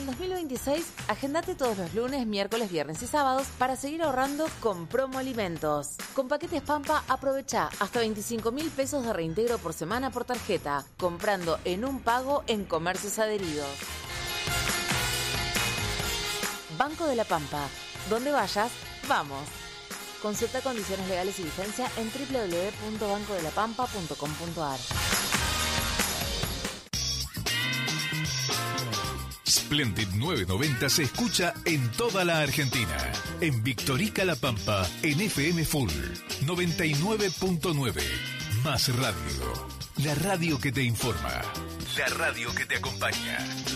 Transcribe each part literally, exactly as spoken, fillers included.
el dos mil veintiséis, agendate todos los lunes, miércoles, viernes y sábados para seguir ahorrando con Promo Alimentos. Con paquetes Pampa, aprovecha hasta veinticinco mil pesos de reintegro por semana por tarjeta, comprando en un pago en comercios adheridos. Banco de la Pampa. Donde vayas, vamos. Consulta condiciones legales y vigencia en doble u doble u doble u punto banco de la pampa punto com punto a r. Splendid novecientos noventa se escucha en toda la Argentina. En Victorica La Pampa, en F M Full noventa y nueve punto nueve. Más radio. La radio que te informa. La radio que te acompaña.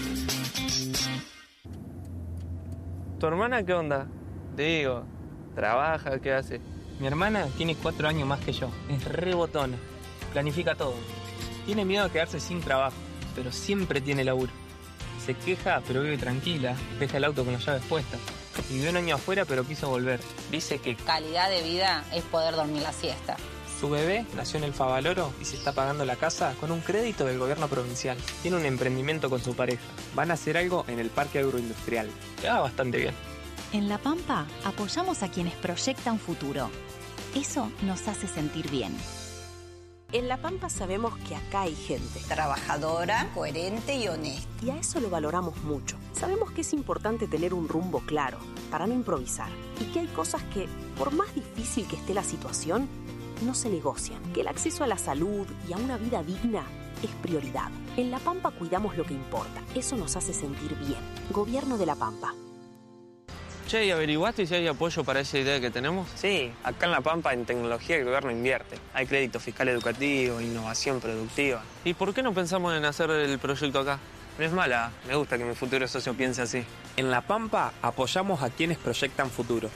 ¿Tu hermana qué onda? Digo, ¿trabaja? ¿Qué hace? Mi hermana tiene cuatro años más que yo. Es re botona. Planifica todo. Tiene miedo a quedarse sin trabajo, pero siempre tiene laburo. Se queja, pero vive tranquila. Deja el auto con las llaves puestas. Vivió un año afuera, pero quiso volver. Dice que calidad de vida es poder dormir la siesta. Su bebé nació en el Favaloro y se está pagando la casa con un crédito del gobierno provincial. Tiene un emprendimiento con su pareja. Van a hacer algo en el parque agroindustrial. Le va bastante bien. En La Pampa apoyamos a quienes proyectan futuro. Eso nos hace sentir bien. En La Pampa sabemos que acá hay gente trabajadora, coherente y honesta. Y a eso lo valoramos mucho. Sabemos que es importante tener un rumbo claro para no improvisar. Y que hay cosas que, por más difícil que esté la situación, no se negocian. Que el acceso a la salud y a una vida digna es prioridad. En La Pampa cuidamos lo que importa. Eso nos hace sentir bien. Gobierno de La Pampa. Che, ¿y averiguaste si hay apoyo para esa idea que tenemos? Sí, acá en La Pampa en tecnología el gobierno invierte. Hay crédito fiscal educativo, innovación productiva. ¿Y por qué no pensamos en hacer el proyecto acá? No es mala, me gusta que mi futuro socio piense así. En La Pampa apoyamos a quienes proyectan futuro.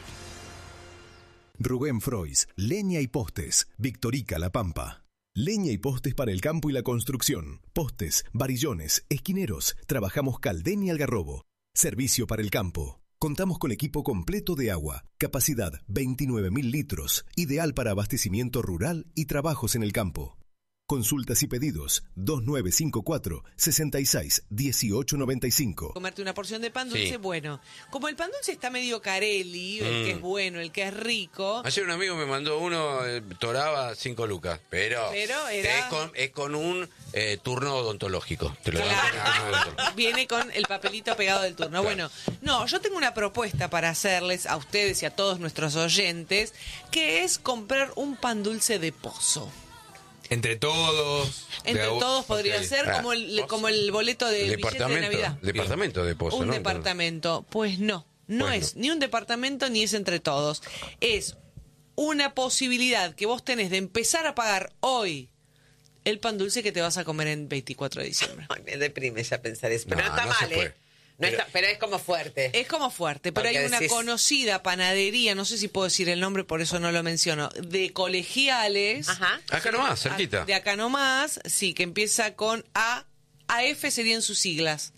Rubén Frois, Leña y Postes, Victorica La Pampa. Leña y postes para el campo y la construcción. Postes, varillones, esquineros. Trabajamos Caldén y Algarrobo. Servicio para el campo. Contamos con equipo completo de agua, capacidad veintinueve mil litros, ideal para abastecimiento rural y trabajos en el campo. Consultas y pedidos dos nueve cinco cuatro, seis seis uno ocho nueve cinco. Comerte una porción de pan dulce, Sí. bueno. Como el pan dulce está medio carelli, el Mm. que es bueno, el que es rico. Ayer un amigo me mandó uno, eh, Toraba, cinco lucas, pero, Pero era- es, con, es con un eh, turno odontológico. Te lo dan Claro. con un turno odontológico. Viene con el papelito pegado del turno. Bueno, no, yo tengo una propuesta para hacerles a ustedes y a todos nuestros oyentes, que es comprar un pan dulce de pozo. Entre todos. Entre de a- todos podría ok. ser Ah, como el, como el boleto de billete de Departamento, Navidad. departamento de Pozo, Un ¿no? departamento. Pues no, no Bueno. es ni un departamento ni es entre todos. Es una posibilidad que vos tenés de empezar a pagar hoy el pan dulce que te vas a comer en veinticuatro de diciembre. Ay, me deprime ya pensar eso. Pero No, no, está no se mal, puede. ¿eh? No Pero- está, pero es como fuerte. Es como fuerte, pero Porque hay una decís- conocida panadería, no sé si puedo decir el nombre, por eso no lo menciono, de colegiales. Ajá. Acá nomás, cerquita. De acá nomás, sí, que empieza con A. A F serían sus siglas.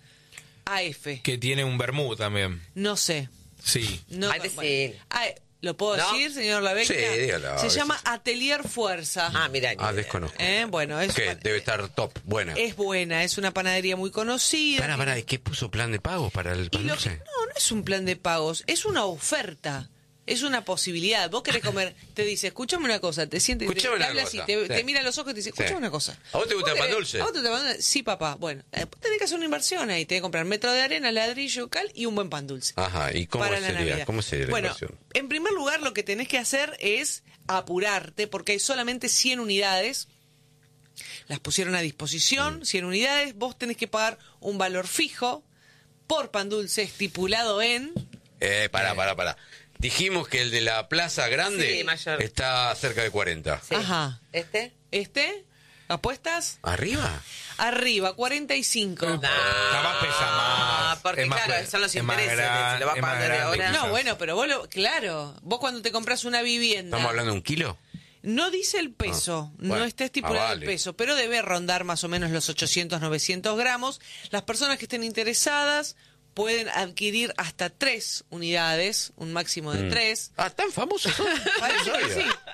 A F. Que tiene un vermú también. No sé. Sí. No, Ay, decir. bueno. Ah, ¿lo puedo ¿No? decir, señor Lavecchia? Sí, dígalo, a Se ver llama si- Atelier Fuerza. Ah, mira. ni Ah, idea. desconozco. Eh, Bueno, es, Que debe estar top, buena. es buena, es una panadería muy conocida. Pará, pará, ¿y qué puso plan de pagos para el Y pan lo que- dulce? no, no es un plan de pagos, es una oferta. Es una posibilidad. Vos querés comer, te dice, escúchame una cosa, te sientes, te, Escuchame te una habla cosa, así, te, sí. te mira a los ojos y te dice, escúchame Sí. una cosa. ¿A vos te gusta el pan querés- dulce? ¿A vos te gusta el pan dulce? Sí, papá. Bueno, eh, vos tenés que hacer una inversión ahí, tenés que comprar metro de arena, ladrillo, cal y un buen pan dulce. Ajá, ¿y cómo para la sería? Navidad. ¿Cómo sería la Bueno, inversión? en primer lugar lo que tenés que hacer es apurarte porque hay solamente cien unidades. Las pusieron a disposición, Mm. cien unidades. Vos tenés que pagar un valor fijo por pan dulce estipulado en... Eh, pará, pará, pará. Dijimos que el de la Plaza Grande Sí, mayor. está cerca de cuarenta. Sí. Ajá. ¿Este? ¿Este? ¿Apuestas? ¿Arriba? Arriba, cuarenta y cinco. No. Capaz pesa más. Ah, porque Es más claro, gra- son los es más intereses. gra- Se lo va a es más pagar de grande ahora. quizás. No, bueno, pero vos lo... Claro, vos cuando te compras una vivienda... ¿Estamos hablando de un kilo? No dice el peso, Ah, no bueno. está estipulado Ah, vale. el peso, pero debe rondar más o menos los ochocientos, novecientos gramos. Las personas que estén interesadas pueden adquirir hasta tres unidades, un máximo de Mm. tres. Ah, ¿tan famosos son? Parece que sí.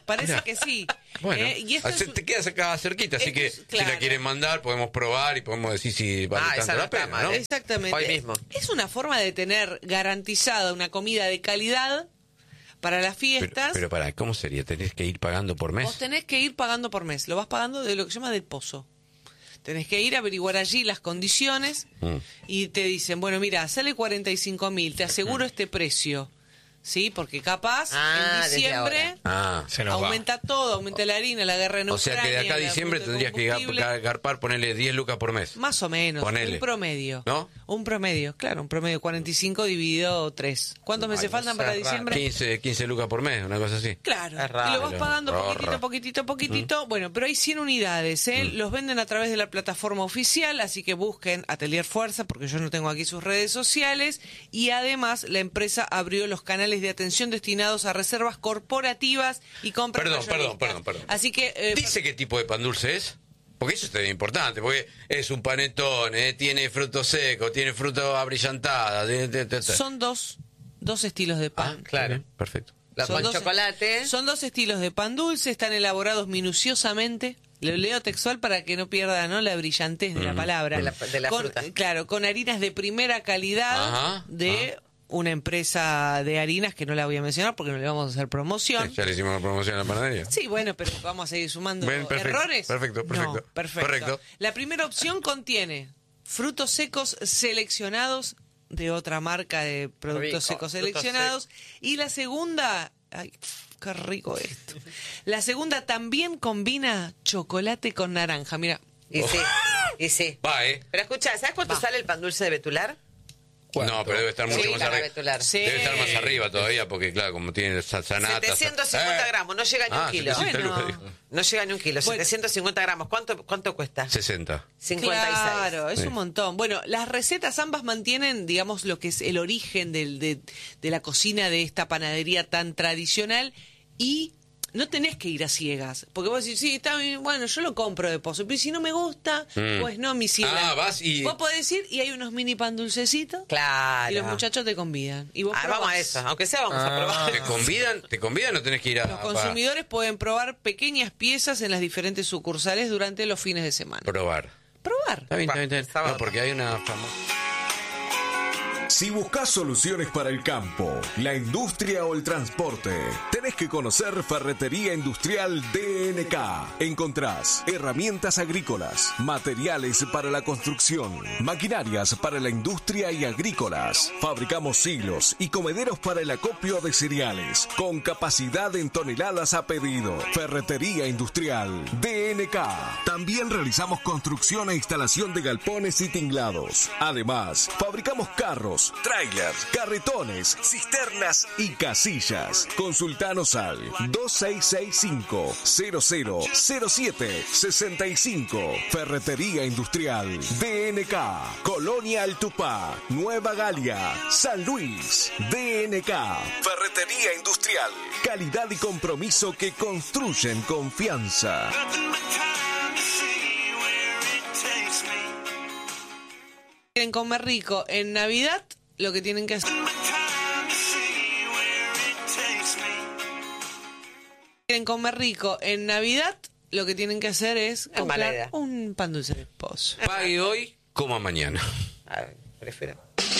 Parece Mirá. que sí. Bueno, Eh, y esto hace- es un- te quedas acá cerquita, así esto que es- si claro. la quieren mandar, podemos probar y podemos decir si vale Ah, esa tanto no la está pena, mal, ¿no? ¿eh? Exactamente. Hoy mismo. Es una forma de tener garantizada una comida de calidad para las Pero, fiestas. pero para, ¿cómo sería? ¿Tenés que ir pagando por mes? Vos tenés que ir pagando por mes. Lo vas pagando de lo que se llama del pozo. Tenés que ir a averiguar allí las condiciones Mm. y te dicen, bueno, mira, sale cuarenta y cinco mil, te aseguro este precio. ¿Sí? Porque capaz Ah, en desde diciembre ahora. Ah, Se nos va. aumenta todo, aumenta la harina, la guerra en o sea que de Ucrania, acá a el diciembre aumento de tendrías que gar- combustible. gar- garpar, ponerle diez lucas por mes. Más o menos, Ponele. un promedio. ¿No? Un promedio, claro, un promedio cuarenta y cinco dividido tres. ¿Cuántos meses Ay, no faltan sé, para raro. diciembre? quince, quince lucas por mes, una cosa así. Claro, Es raro. y lo vas pagando Raro. poquitito, poquitito, poquitito. Bueno, pero hay cien unidades, ¿eh? Mm. Los venden a través de la plataforma oficial, así que busquen Atelier Fuerza, porque yo no tengo aquí sus redes sociales. Y además, la empresa abrió los canales de atención destinados a reservas corporativas y compras Perdón, mayoristas. perdón, perdón, perdón. Así que... eh, ¿Dice qué tipo de pan dulce es? Porque eso es también importante, porque es un panetón, ¿eh? Tiene fruto seco, tiene fruto abrillantada. de- de- de- de- son dos, dos estilos de pan. Ah, claro. Perfecto. La Son con dos- chocolate. Son dos estilos de pan dulce, están elaborados minuciosamente. Lo leo textual para que no pierda, ¿no?, la brillantez de la Mm. palabra. De la- de la Con- fruta. Claro, con harinas de primera calidad Ajá, de una empresa de harinas que no la voy a mencionar porque no le vamos a hacer promoción. Ya le hicimos la promoción a la panadería. Sí, bueno, pero vamos a seguir sumando Bien, perfecto, errores. perfecto, perfecto. No, perfecto. Correcto. La primera opción contiene frutos secos seleccionados de otra marca de productos Rico, secos frutos seleccionados. Y la segunda, ay, qué rico esto. La segunda también combina chocolate con naranja. Mira, Y sí, y sí. Va, ¿eh? Pero escucha, ¿sabes cuánto Va. sale el pan dulce de Betular? No, pero debe estar mucho Sí, más la arriba. Betular. Sí. Debe estar más arriba todavía, porque claro, como tiene sa- sanata. setecientos cincuenta Eh, gramos, no llega ni un Ah, kilo. setecientos Bueno. lucas, dijo. No llega ni un kilo, Bueno. setecientos cincuenta gramos. ¿Cuánto, cuánto cuesta? sesenta. cincuenta y seis. claro, es Sí. un montón. Bueno, las recetas ambas mantienen, digamos, lo que es el origen del, de, de la cocina de esta panadería tan tradicional y no tenés que ir a ciegas. Porque vos decís, sí, está bien, bueno, yo lo compro de pozo, pero si no me gusta, Mm. pues no, mi ciela. Ah, vas y- Vos podés ir y hay unos mini pan dulcecitos Claro. y los muchachos te convidan. Y vos Ah, vamos probás. a eso, aunque sea vamos a ¿Te probar. convidan? ¿Te convidan o tenés que ir a, Los a- consumidores pueden probar pequeñas piezas en las diferentes sucursales durante los fines de semana. probar? Probar. Está bien, está bien, está bien. sábado. No, porque hay una famosa... Si buscas soluciones para el campo, la industria o el transporte, tenés que conocer Ferretería Industrial D N K. Encontrás herramientas agrícolas, materiales para la construcción, maquinarias para la industria y agrícolas. Fabricamos silos y comederos para el acopio de cereales, con capacidad en toneladas a pedido. Ferretería Industrial D N K. También realizamos construcción e instalación de galpones y tinglados. Además, fabricamos carros, trailers, carretones, cisternas y casillas. Consultanos al dos seis seis cinco, cero cero cero siete seis cinco. Ferretería Industrial D N K. Colonia Altupá, Nueva Galia, San Luis. D N K. Ferretería Industrial. Calidad y compromiso que construyen confianza. Quieren comer rico en Navidad, lo que tienen que hacer. Quieren comer rico en Navidad, lo que tienen que hacer es Es mala comprar idea. un pan dulce de esposo. Pague hoy, coma mañana. A ver, prefiero.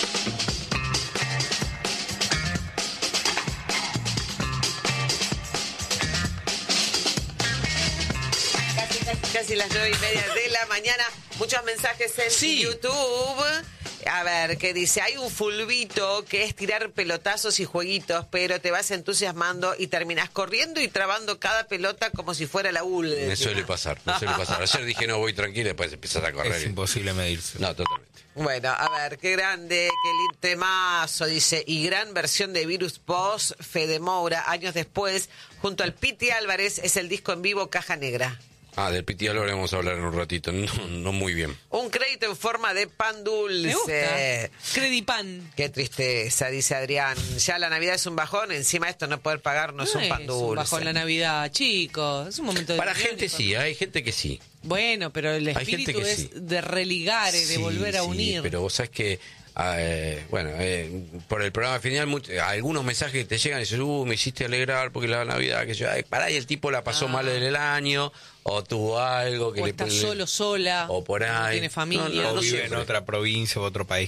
Casi, casi, casi las nueve y media de la mañana. Muchos mensajes en Sí. YouTube. A ver, que dice, hay un fulbito que es tirar pelotazos y jueguitos, pero te vas entusiasmando y terminás corriendo y trabando cada pelota como si fuera la U L. Me suele pasar, me suele pasar. Ayer dije no voy tranquilo, después empezás a correr. Es imposible medirse. No, totalmente. Bueno, a ver, qué grande, qué lindo temazo, dice, y gran versión de Virus Post, Fede Moura, años después, junto al Piti Álvarez, es el disco en vivo Caja Negra. Ah, del Piti Álvarez vamos a hablar en un ratito. No, no muy bien. Un crédito en forma de pan dulce. Me gusta. Credipan. Qué tristeza, dice Adrián. Ya la Navidad es un bajón, encima esto no poder pagarnos No un pan es dulce. un bajón la Navidad, chicos. Es un momento de Para unión gente y sí, hay gente que sí. Bueno, pero el Hay gente espíritu que es sí. de religar, de Sí, volver a sí, unir. pero vos sabés que eh, bueno, eh, por el programa final, much- algunos mensajes que te llegan y dices, uh, me hiciste alegrar porque la Navidad, que yo, ay, pará, y el tipo la pasó Ah. mal en el año, o tuvo algo que O le está le- solo, sola. o por no ahí. tiene familia. No, no, O no vive sé. en otra provincia o otro país